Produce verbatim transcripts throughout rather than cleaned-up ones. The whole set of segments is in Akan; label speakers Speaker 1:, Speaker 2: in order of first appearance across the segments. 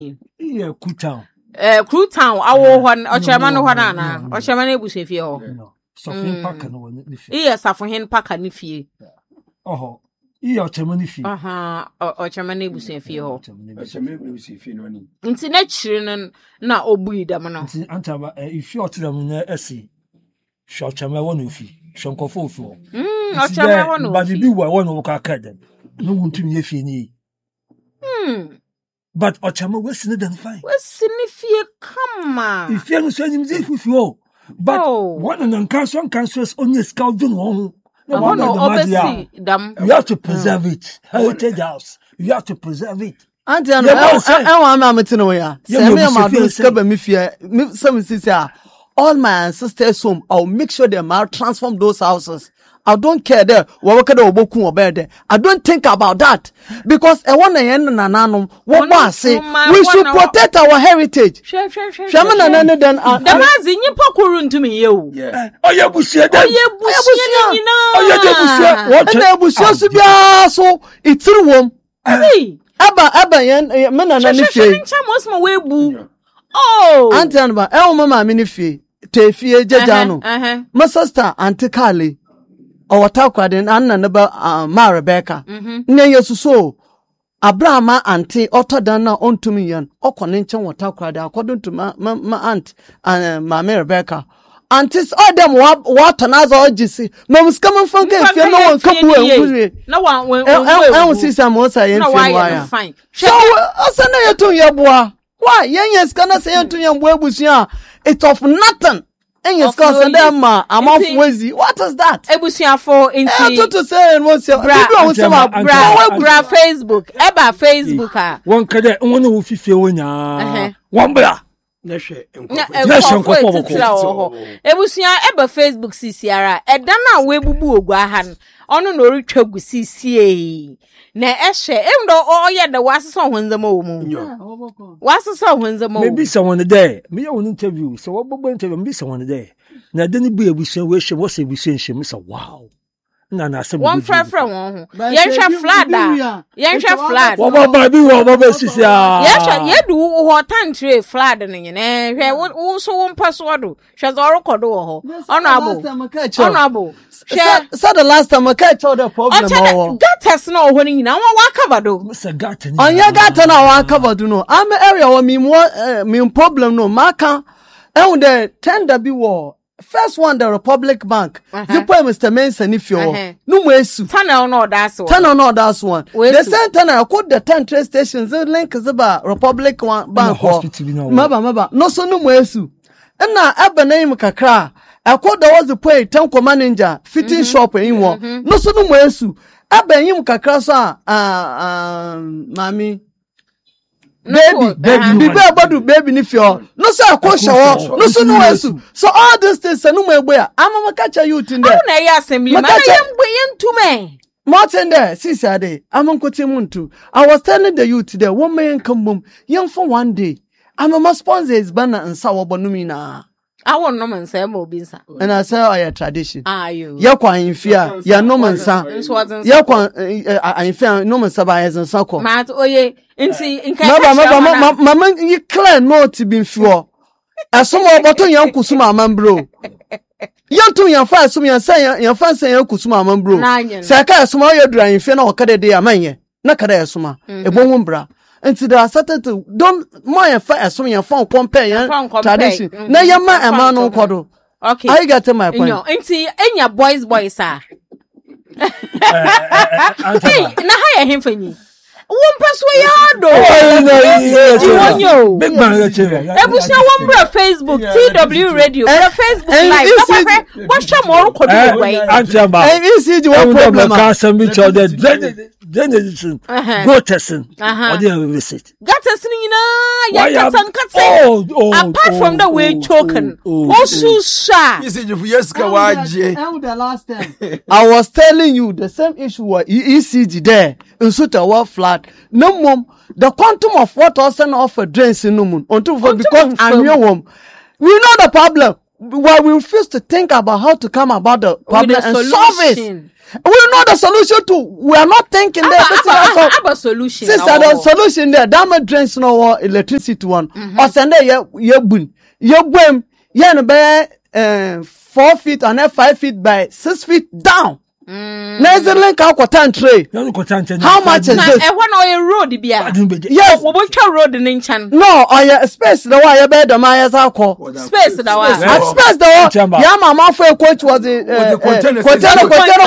Speaker 1: Yeah, Crew Town.
Speaker 2: Eh, Crew Town. Awo hon ochema no hona na. Ochema na ebusu fie ho.
Speaker 1: Sofin Park no won ni fie.
Speaker 2: Iya Safohen Park ni fie.
Speaker 1: Oh. Iya ochema ni fie.
Speaker 2: Aha, ochema na ebusu fie ho.
Speaker 3: Ochema ebusu fie no ni.
Speaker 2: Nti na chire na obui dam no.
Speaker 1: Nti antaba if you otram na esi. Ochema won fie. Shonkofo fie.
Speaker 2: Mm, ochema won fie.
Speaker 1: But bi wa won wo ka ka dem. No wuntumi ye fie ni.
Speaker 2: Hmm.
Speaker 1: But Ochama we sin den fine.
Speaker 2: We sin fie kama.
Speaker 1: If you no say him say fufu. But oh. One and cancer cancers only scout don one.
Speaker 2: No one obviously them.
Speaker 1: You have to preserve mm. it. Heritage house. You have to preserve it.
Speaker 4: Auntie, I want my meeting away. Send me my bill scab me fear. Some sister. All my ancestors home. I'll make sure they mal transform those houses. I don't care there. What kind of boku or bed? I don't think about that because I want to end na nanum. What was say? We should protect our heritage.
Speaker 2: Sure, sure, sure.
Speaker 4: Shaman and then then.
Speaker 2: The mazin you pokurun to me you.
Speaker 3: Yeah.
Speaker 1: Oh yeah, bushia.
Speaker 2: Oh yeah, bushia.
Speaker 1: Oh yeah, bushia. What?
Speaker 4: And bushia subia so it's a room.
Speaker 2: Hey.
Speaker 4: Abba abba yen men and any fee.
Speaker 2: Chamos my way boo. Oh.
Speaker 4: Auntie Anba, eh mama mini fee. Te fee jejano. My sister Auntie Carly. Or talk den anna neba uh, ma Rebecca.
Speaker 2: Mhm.
Speaker 4: Ne yesu so Abraham auntie otter than na on to me yan. O konenchen water crowd according to my my, my aunt and uh, my Rebecca. Aunties all them what what as all jisi. Mom's coming from if you no one come we.
Speaker 2: No one when
Speaker 4: I won't see some more say
Speaker 2: why fine.
Speaker 4: So asa na yetu yeboa. Why yen yes kana say yetu yan buabusia. It's of nothing. And yes, cause and them ma, I'm off wazy. What is that?
Speaker 2: Ebusia for inti.
Speaker 4: I to to say and what's your
Speaker 2: bra bra bra Facebook. Eba Facebook ah.
Speaker 1: One kade one who fifi wonya. One bra.
Speaker 3: Na hwe enko.
Speaker 1: Na hwe enko.
Speaker 2: Ebusia eba Facebook sisiara. Eda na we bubu ogwa ha no. Ono no retwa gu sisie. Na ehwe emdo oye da wasesa honzama wo mu. Wasesa honzama wo.
Speaker 1: Maybe someone there. Me on interview. So what bobo interview me someone there. Na deni bu ebusia we hwe wose ebusia hwe me say wow. Na na asem.
Speaker 2: One friend friend won ho. Yen hwe flood da. Yen hwe flood.
Speaker 1: Wo baba bi wo baba sisi ah.
Speaker 2: Yen hwe ye du ho tantre flood ne nyene. Hwe wo so wo mpaso do. Hwe zo record wo ho. Honorable. Honorable.
Speaker 4: Said the last time I catch all the problem.
Speaker 2: Oh, gutters no ho ni na wa cover do.
Speaker 1: Mister Gutter.
Speaker 4: On your gutter na wa cover do no. I'm area wa me more me problem no. Maka e the tender bi wo. First one, the Republic Bank. The poor Mister Mason, if you're no way,
Speaker 2: tunnel, no, that's one.
Speaker 4: Tunnel, no, that's one. The same tunnel, I quote the ten train stations, the link is about Republic Bank. Maba, maba, no, so no way. And now, Abba name Kakra, I quote there was a pay, ten manager, fitting shop in one. No, so no way. Abba him Kakra, uh, um, mammy. Baby, baby, baby, baby, if you're no, sir, show, no, so no, so all these things, no, my way, I'm a catcher you to there.
Speaker 2: I assembly, my young to me.
Speaker 4: Martin there, sister, day, I'm on Cotimuntu. I was telling the youth there, one man come boom, young for one day. I'm a my sponsor is banner and sour bonumina.
Speaker 2: I want no man say more beans.
Speaker 4: And I say, I a tradition.
Speaker 2: Are you?
Speaker 4: Yakwa in fear, ya no man sa. Yakwa, I fear no man sabay and sako.
Speaker 2: Mat, oh, ye, inti, in
Speaker 4: Mama, Mama, you clear no to be sure. As some more button young Kusuma man bro. Young to your father, some your say, your fancy young Kusuma man bro. Saka, small your drying fin or kada de amanye. Nakada suma, a bon bra. And to the certain to don't my fire some your phone compare tradition. Na yama a man on kodo.
Speaker 2: Okay.
Speaker 4: I got to my point.
Speaker 2: No, inti, in your boys, boys, sir. Hey, na hire him for you. One persuade you.
Speaker 1: Big man,
Speaker 2: Ebusia one bra Facebook T W Radio. Facebook live. What some more could do way.
Speaker 1: Antaba.
Speaker 4: And you see the one problem.
Speaker 1: Cancer which are the generation. Go testing. Or they visit.
Speaker 2: Gatas nina. Yakas and apart from the way choken. Also sha.
Speaker 3: You see you yes kawaje.
Speaker 4: The last time. I was telling you the same issue was E C G there. In such a war flat. No mom, the quantum of what also offer drains in no moon until for because I'm your mom. We know the problem. while we refuse to think about how to come about the problem
Speaker 2: With a
Speaker 4: and
Speaker 2: solution.
Speaker 4: solve it. We know the solution to. We are not thinking there. This is also
Speaker 2: Have a solution.
Speaker 4: since the solution there. Damage drains no electricity one. Or send there ye ye bun ye bum ye no be uh, four feet and five feet by six feet down. Now is the link out quotan tray. How much is this?
Speaker 2: And one oil road be a
Speaker 4: Yes,
Speaker 2: we will road in Inchan.
Speaker 4: no, or your space the way you bed the Maya's alcohol.
Speaker 2: Space that was.
Speaker 4: At space the one. Yeah, my mouth for a coach was the
Speaker 3: the container
Speaker 4: container, container,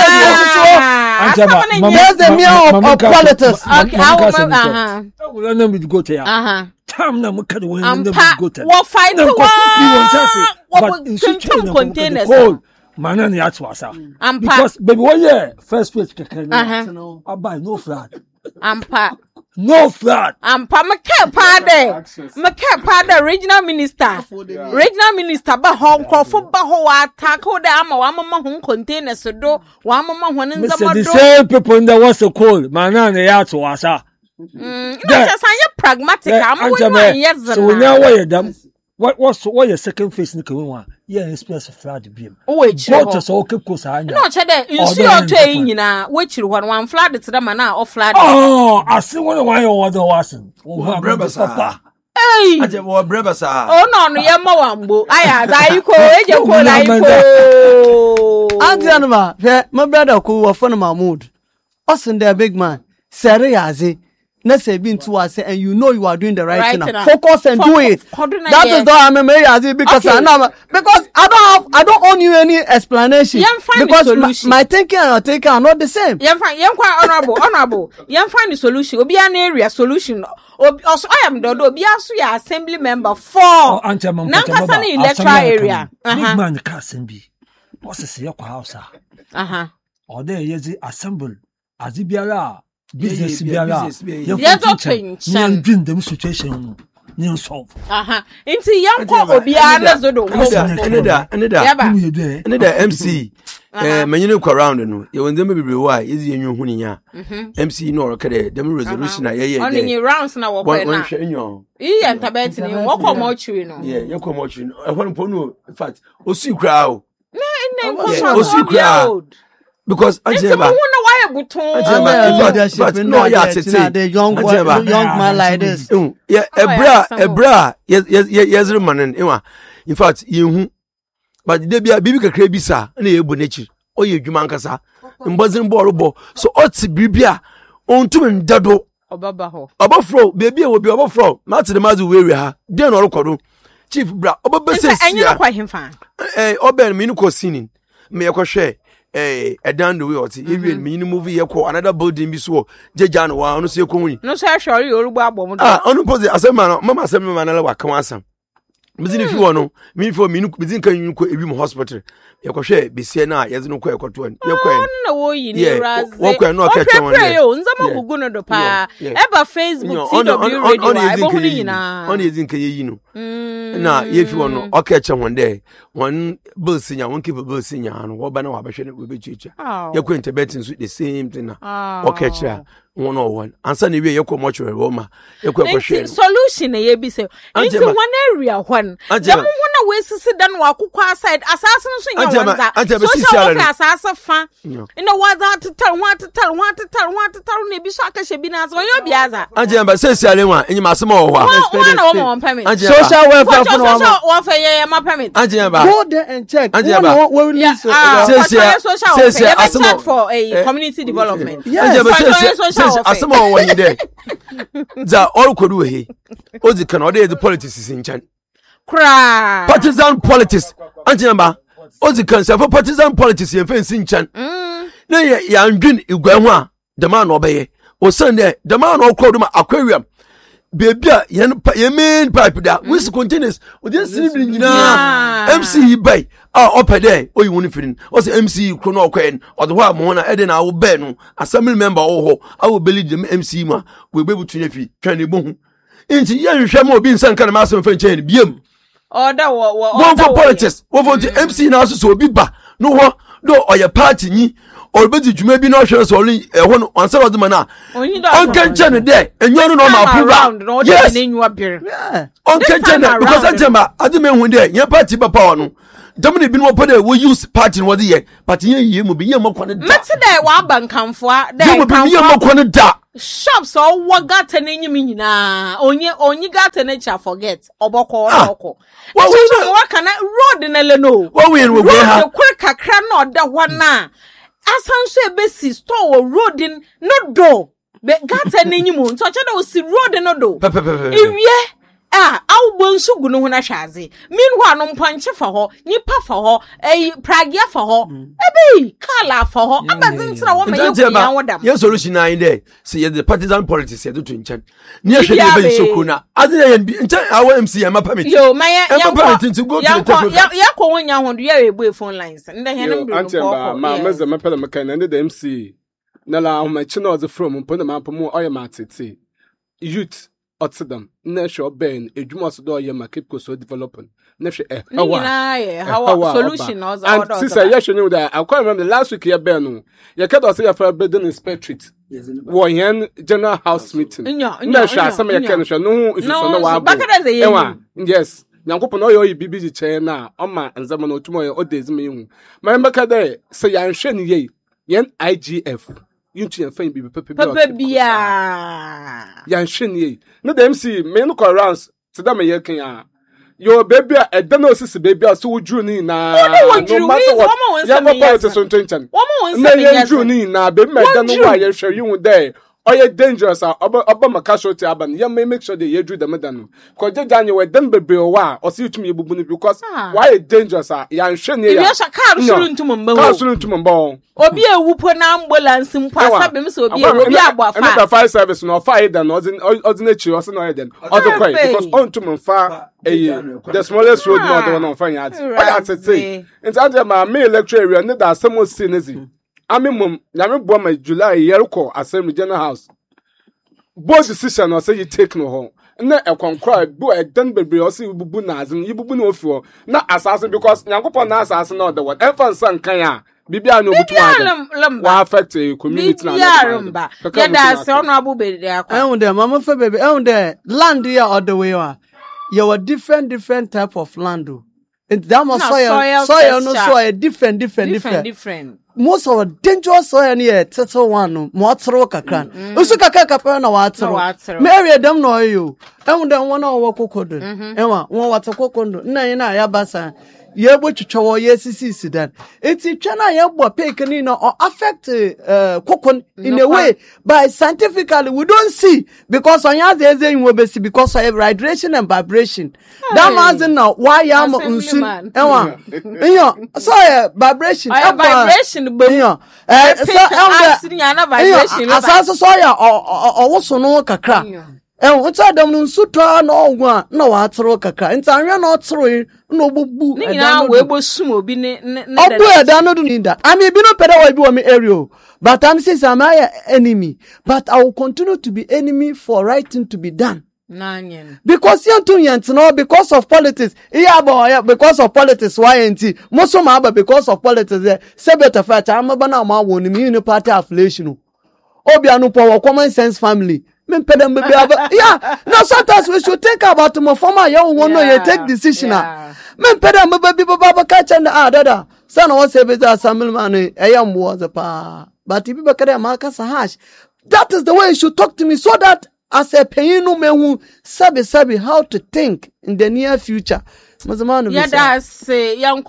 Speaker 4: container. There's the meal of qualities.
Speaker 2: Okay, I will. Uh huh.
Speaker 1: go there.
Speaker 2: Uh huh.
Speaker 1: Tam na muka the one
Speaker 2: I'm
Speaker 1: na
Speaker 2: pa.
Speaker 1: go there.
Speaker 2: What fight?
Speaker 1: Na kwa bi won chance.
Speaker 2: What
Speaker 1: But in such
Speaker 2: containers?
Speaker 1: cold. Mana ni atwasa.
Speaker 2: I'm pa.
Speaker 1: Because baby one year first page keke
Speaker 2: Uh-huh.
Speaker 1: no. Abai no flood.
Speaker 2: I'm pa.
Speaker 1: No flood.
Speaker 2: I'm pa. Me care pa de. Me care pa de regional minister. Regional minister ba Hong Kong for ba ho attack ho de ama wa mama ho containers do. Wa mama ho ne
Speaker 1: Mister
Speaker 2: nzama
Speaker 1: The
Speaker 2: do.
Speaker 1: same people that was so cold. Mana ni atwasa.
Speaker 2: Mm, you know, just say pragmatic. I'm
Speaker 1: Anja
Speaker 2: going
Speaker 1: me.
Speaker 2: yes.
Speaker 1: So now what you done? What what's what your second face ni kawe wa? Yeah, express flood beam.
Speaker 2: Oh wait,
Speaker 1: Go to so keep ko sa anya.
Speaker 2: no chede nsu o to yin nyina wechiri hɔ no wan flood to them na o flood.
Speaker 1: Oh, I see what one you want to wasin. Oh,
Speaker 3: brother sa.
Speaker 2: Hey.
Speaker 3: Aje wo brother sa.
Speaker 2: Oh no no ye ma wambo. Aya dai ko eje ko dai ko.
Speaker 4: Auntie Anuma, my brother who was from Mahmoud. Austin, the big man. Seriazi. Let's say being to us and you know you are doing the right,
Speaker 2: Right
Speaker 4: thing.
Speaker 2: now.
Speaker 4: Focus and
Speaker 2: Fo-
Speaker 4: do it.
Speaker 2: fo- do na
Speaker 4: That
Speaker 2: yeah.
Speaker 4: is the I'm a because
Speaker 2: Okay.
Speaker 4: I know because I don't have I don't owe you any explanation.
Speaker 2: Yeah, find the
Speaker 4: because my,
Speaker 2: solution.
Speaker 4: my thinking and your thinking are not the same.
Speaker 2: Yem find yem kwa honorable honorable. Yem find the solution. Obi an area solution. Obi also I am dodo. Obi asu ya assembly member for.
Speaker 1: Oh, Auntie Mama.
Speaker 2: Nankasa ni electoral area.
Speaker 1: Big
Speaker 2: Uh-huh.
Speaker 1: man ka sembi. What's the say kwa house?
Speaker 2: Uh-huh.
Speaker 1: Or there yezi assemble. Azibiara business
Speaker 3: yeah,
Speaker 1: biara.
Speaker 3: business, yeah, yeah.
Speaker 1: You
Speaker 2: Yes,
Speaker 1: can
Speaker 2: okay,
Speaker 1: teach them them situation. You solve.
Speaker 2: Aha. Inti yem kwa obi an zodo.
Speaker 3: Another another
Speaker 2: Yaba.
Speaker 1: Who you there?
Speaker 3: another M C. Eh manyine kwa round no. Ye wonde me bebre wa ezi enyu hu nya. M C no ro kede dem resolution aye ye.
Speaker 2: On ni rounds na wo
Speaker 3: One
Speaker 2: na.
Speaker 3: one hwe enyo.
Speaker 2: Iyi entabet ni wo kwa mo chiri no.
Speaker 3: Yeah, ye kwa mo chiri. E hon po no in fact osu kra o.
Speaker 2: Na
Speaker 3: Yeah,
Speaker 2: nko
Speaker 3: osu kra. Because
Speaker 2: Nti
Speaker 3: Ajeba.
Speaker 2: mo na wa buton.
Speaker 3: Ajeba.
Speaker 4: I'm
Speaker 3: in
Speaker 4: a
Speaker 3: fact,
Speaker 4: leadership
Speaker 3: but
Speaker 4: in
Speaker 3: no,
Speaker 4: that
Speaker 3: yeah,
Speaker 4: yet,
Speaker 3: tete.
Speaker 4: you know, the young boy,
Speaker 3: Ajeba.
Speaker 4: young man like this.
Speaker 3: Um, yeah,
Speaker 2: Oh,
Speaker 3: ebra,
Speaker 2: yeah, some
Speaker 3: ebra, yes, yes, yes, yes, manen. Ewa, in fact, you, but they be a bibi kakre bisa, na yebu nechi. O ye dwuma nkasa. Mbazin bo robo. So oti bibia, on tu ndado.
Speaker 2: Obaba ho.
Speaker 3: Obafro, baby e obi obafro. Ma te de mazu we we ha. Den no rokodo. Chief bra, obabese
Speaker 2: Nti enye
Speaker 3: sia.
Speaker 2: kwa himfa.
Speaker 3: Eh, oben me no kosinin. Me yekohwe eh edan the way oti. Ewie me ni movie yeko another building bi so. Jeja no wa, ono se yekohuni.
Speaker 2: No so ahwori yorugbo abom do.
Speaker 3: Ah, onu pose asema no, mama asema ma na la waka wasam. Mizini fi wono, mi fi mi nu bizin kan yunko ebi mu hospital. Yekohwe besie na yeze no ko yekoto an. Yekọ en.
Speaker 2: na wo yi ni
Speaker 3: Yeah,
Speaker 2: raze.
Speaker 3: wo kwa no ka che won there.
Speaker 2: yo nzama
Speaker 3: Yeah.
Speaker 2: gugu no do pa.
Speaker 3: Yeah, yeah.
Speaker 2: Eba Facebook T W radio ai bo huni nyina.
Speaker 3: On yezin kan yi no.
Speaker 2: Mm.
Speaker 3: Na ye fi wono, o ka che won there. One bill sinya, one keep bill sinya no, wo ba na wa ba hwe no be chicha.
Speaker 2: Oh.
Speaker 3: Yekọ interbeting so the same thing na.
Speaker 2: Oh.
Speaker 3: O ka che one on one. Ansa na wie yekọ mortuary Roma. Yekọ
Speaker 2: Nti
Speaker 3: ekohwe.
Speaker 2: solution na ye bi se. Nti
Speaker 3: Angela.
Speaker 2: one area hwan.
Speaker 3: Angela.
Speaker 2: Ya mo na we sisi dan wa akukwa side asase no so nya
Speaker 3: Angela,
Speaker 2: wanza.
Speaker 3: Angela, sisi
Speaker 2: Social
Speaker 3: ala
Speaker 2: warfare
Speaker 3: no.
Speaker 2: asase fa.
Speaker 3: Yeah.
Speaker 2: Ina waza tetal wa tetal wa tetal wa tetal na bi so akahye bi na so yo biaza.
Speaker 3: Angela ba se si ale wa, enyi masema wo
Speaker 2: Wa
Speaker 3: hwa.
Speaker 2: wa na wo mo permit.
Speaker 3: Angela.
Speaker 4: Social welfare
Speaker 2: Social
Speaker 4: for no
Speaker 2: social warfare ye ma permit.
Speaker 3: Angela ba.
Speaker 4: Go there and check.
Speaker 3: Angela,
Speaker 4: One
Speaker 3: ba.
Speaker 4: on one, we
Speaker 2: Yeah,
Speaker 4: release, uh,
Speaker 2: ah,
Speaker 3: Say,
Speaker 2: for
Speaker 3: say,
Speaker 2: Toyo social
Speaker 3: say,
Speaker 2: welfare.
Speaker 3: say,
Speaker 2: You have
Speaker 3: asemo-
Speaker 2: chat for a
Speaker 3: eh,
Speaker 2: community development.
Speaker 4: Yes.
Speaker 3: Angela ba
Speaker 2: For
Speaker 3: se
Speaker 2: Toyo
Speaker 3: se
Speaker 2: social
Speaker 3: se
Speaker 2: welfare.
Speaker 3: asema wo yi there. Za all kodu he. Ozi kan ode the politics is in chan.
Speaker 2: Cry.
Speaker 3: Partisan politics. Angela ba. Ozi kan se for partisan politics ye fe in chan.
Speaker 2: Mm.
Speaker 3: Na ye ya ndwin igwa ho a the man obeye. O san there the man o kodu ma aquarium. Baby a ye ye main pipe da. Which containers. O dey sibling nyina.
Speaker 2: Yeah.
Speaker 3: M C bay. Ah, ope there. O you woni firin. O say M C kro no kwen. O the ho am ho na e de na wo be no. Assembly member wo ho. I will believe them M C ma. We be butu nefi. Twan ne bohu. Inti ye nhwe ma obi nsan kan ma asem fa nchen biem.
Speaker 2: Order wo wo
Speaker 3: One for politics. One for the M C na so so obi ba. No ho. do oye party ni or beti dwuma bi na ohwe so oli ehwo no ansa lo dema na on kan chene de enyo no ma approve yes on kan chene because ajema adema hu de nya party papa no Domini bin wopode we use party no de ye party ye ye mu bi ye makwane da
Speaker 2: meti de wa bankamfo a de
Speaker 3: kan ye makwane da
Speaker 2: shops o wagata na nyim nyina onye onye gata na cha forget oboko oboko wa we waka na road na le no
Speaker 3: wa we we ha
Speaker 2: de kwer kakra na oda ho na asanso ebesi store road no do be gata na nyim nto cha na o si road no do iwie ah awu bonsu gunu ho na hwaze meanwhile no mpanche fa ho nipa fa ho eh pragia fa ho ebi kala fa ho abazintira wo ma yekunya wodam
Speaker 3: ye solution na in there say the partisan politics ye do twinchen ni ehwe de be sokuna ade ye nchen awo M C ma permit
Speaker 2: yo ma ye
Speaker 3: yanko
Speaker 2: yanko wonya ho do ye we phone lines nda he no do
Speaker 5: ko ma meze ma pele maka na the M C na la ho ma chi na o from mpo na ma pomo oye ma tete youth Otsdam, Nasho Ben, a Jumas do ye Makipko so developing. Nasha, eh, how
Speaker 2: solution was
Speaker 5: and sister, yes, you know that I can't remember last week here, Benu. You can't say for a bed in inspectorate. Warren General House meeting. Nasha, some can no, it's no, yes. Nyankopon no yo B B G chain na oma nzama no tumo o dezime hu. My mbaka there say yan hwe ni ye. Yen I G F. Yunchi yan fan bibi pepe
Speaker 2: bia
Speaker 5: yan hwene no dem see me no corrals to that me yeken ya your baby e da no sisi baby so wudru ni na
Speaker 2: no matter what
Speaker 5: ya go part so twenty na yan dru ni na baby me da no wa ye hwe yu there oye dangerous oba oba makashoti aban ya make sure they yedru the medan ko jejanye we dem bebe o wa o si tumi ebubu ni because why dangerous ya hwene ya
Speaker 2: ya car suru ntum mba
Speaker 5: car suru ntum mba
Speaker 2: obi ewupo na ambulance mpa sabem so obi obi agbafa
Speaker 5: another fire service no fire dan ordinary o se no den other quite because on to mfa eh the smallest road no the one fire at why at say into ande ma me electric area ne da asemo sinezi amemum nyame bo ma July yerko assembly general house both decision no say you take no ho na ekonkra bu edan bebre o say bubu na azin yibubu na ofi na assassin because nyankopon na assassin no the word enfansan kan ya bibia no butu adam wa affect community na
Speaker 2: ya ya da se ono abu be de akwa
Speaker 4: ehun de mama fa bebe ehun de land ya all the way wa you were different different type of land o and that must soil soil no soil different different different
Speaker 2: different
Speaker 4: most of the dangerous soil here tete one no mo atro kakra usu kakra kakra na wa atro mary dem no you ehun de won na wo kokodo enwa won wata kokodo nna yin na ya basa ye bo twetwo ye sisi sidan eti twa ye bo peke no or affect uh, kokon in a way by scientifically we don't see because on ya ze ze we be see because of radiation and vibration that means now why am unsun enwa enyo so uh, vibration
Speaker 2: uh, vibration
Speaker 4: enyo eh so
Speaker 2: na vibration
Speaker 4: asaso so ya owo so no kakra eh unta dem no nsutwa na ogwa na wa atro kakra nta anwe na otro no bubu
Speaker 2: ni na we bo sum obi ne ne
Speaker 4: obu eda no do ninda I mean bi no peda wa bi wo me area but I'm saying I'm my enemy but I will continue to be enemy for right thing to be done
Speaker 2: nanyen
Speaker 4: because you too yent no because of politics iya bo because of politics why enti moso ma ba because of politics say better fight am ba na ma won me uni party affiliation obi anu po common sense family me peda me yeah no sometimes we should think about my former young one no you take decision me peda me baby baba catch and ah dada sana won say be assembly man eyam was pa but if be kare ma ka hash that is the way you should talk to me so that as a payinu mehu sabi sabi how to think in the near future mazamanu
Speaker 2: yeah that's yanko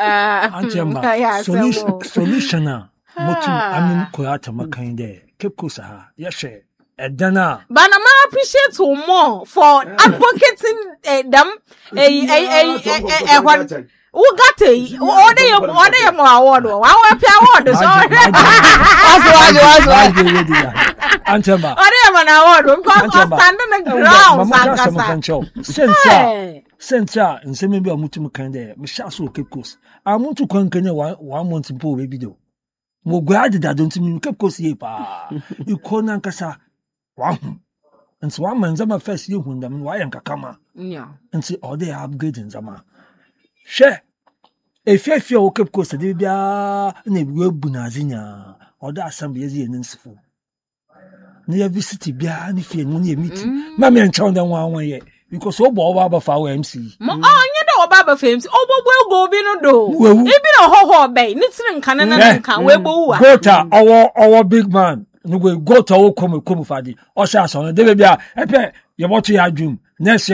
Speaker 1: uh solution solution motu amin ko ata makan de kepko sa ya she edana
Speaker 2: bana ma appreciate more for advocating them eh eh eh eh who got it? What they what they more award? Why we award? So that's
Speaker 1: why that's why Antema.
Speaker 2: What they an award because I'm standing on the ground.
Speaker 1: Sensa sensa nseme bi amutum kan de me sha so kepkos amuntu kwankanye one month po we bi do mo gwa adida don't me kepkos ye pa ikona nkasa wa nti wa manzama first ye hundam wa yan kakama
Speaker 2: yeah
Speaker 1: nti all they upgrade nzama she efefie o Cape Coast de bia na ebu bunazinya oda assembly ezi enensifo na ya visit bia ni fie no na meeting ma me encha on den wan wan ye because o bo oba fa wa M C
Speaker 2: mo onye da oba ba fa M C obogbo ego obi no do e bi na hoho be ni tiri nka na na nka we bo wa
Speaker 1: gota owo owo big man no go gota o come come fadi o sha so de bia e pe ye botu ya dwum next